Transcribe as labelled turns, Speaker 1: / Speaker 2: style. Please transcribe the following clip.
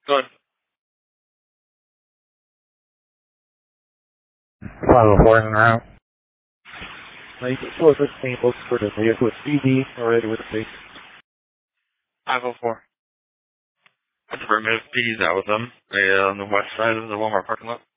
Speaker 1: Go ahead.
Speaker 2: 504 en route.
Speaker 3: Nice. So it's samples for the vehicle CD already with the face.
Speaker 1: 504. I have to remove P's out with them. On the west side of the Walmart parking lot.